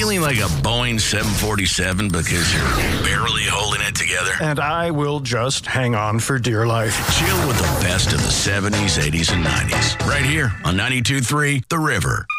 feeling like a Boeing 747 because you're barely holding it together? And I will just hang on for dear life. Chill with the best of the 70s, 80s, and 90s. Right here on 92.3 The River.